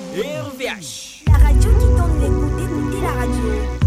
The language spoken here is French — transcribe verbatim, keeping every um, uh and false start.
R V H. La radio qui donne les goûts d'écouter la radio.